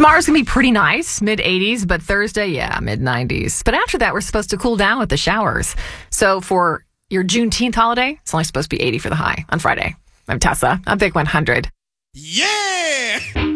Tomorrow's going to be pretty nice, mid-80s, but Thursday, yeah, mid-90s. But after that, we're supposed to cool down with the showers. So for your Juneteenth holiday, it's only supposed to be 80 for the high on Friday. I'm Tessa. I'm Big 100. Yeah!